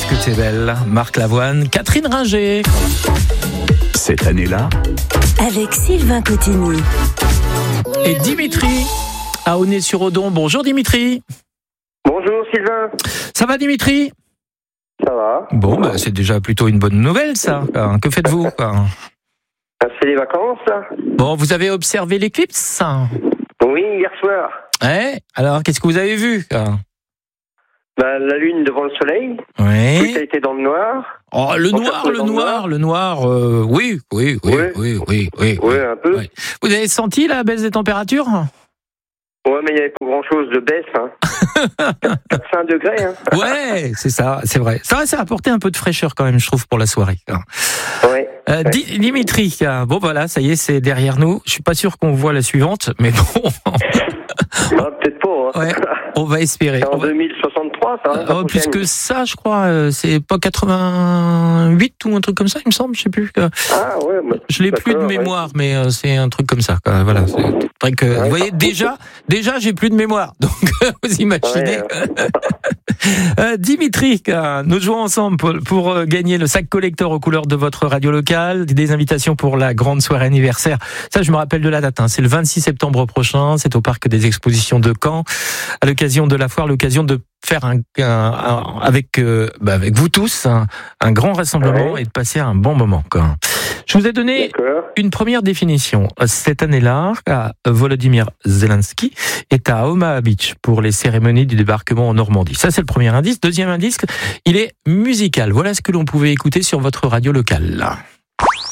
que t'es belle. Marc Lavoine, Catherine Ringer. Cette année-là, avec Sylvain Cotigny. Et Dimitri, à Aulnay-sur-Odon. Bonjour Dimitri. Bonjour Sylvain. Ça va Dimitri ? Ça va. Bon, c'est déjà plutôt une bonne nouvelle ça. Que faites-vous ? C'est les vacances là. Bon, vous avez observé l'éclipse ? Oui, hier soir. Alors, qu'est-ce que vous avez vu ? La lune devant le soleil. Oui. Tout a été dans le noir. Oh, le noir, oui. Oui, un peu. Oui. Vous avez senti la baisse des températures ? Ouais, mais il n'y avait pas grand-chose de baisse. 4-5 degrés. Ouais, c'est ça, c'est vrai. Ça a apporté un peu de fraîcheur quand même, je trouve, pour la soirée. Ouais. Dimitri, bon voilà, ça y est, c'est derrière nous. Je suis pas sûr qu'on voit la suivante, mais bon. Non, peut-être pas. Ouais, on va espérer. C'est en 2063, ça. Plus que ça, je crois. C'est pas 88 ou un truc comme ça, il me semble, je sais plus. Ah ouais. Je l'ai plus de mémoire, mais c'est un truc comme ça. Voilà. C'est vrai que vous voyez déjà, j'ai plus de mémoire. Donc vous imaginez. Dimitri, nous jouons ensemble pour gagner le sac collector aux couleurs de votre radio locale, des invitations pour la grande soirée anniversaire. Ça, je me rappelle de la date. C'est le 26 septembre prochain. C'est au parc des expositions de Caen, à l'occasion de la foire, l'occasion de faire avec vous tous un grand rassemblement et de passer un bon moment. Je vous ai donné une première définition. Cette année-là, Volodymyr Zelensky est à Omaha Beach pour les cérémonies du débarquement en Normandie. Ça, c'est le premier indice. Deuxième indice, il est musical. Voilà ce que l'on pouvait écouter sur votre radio locale.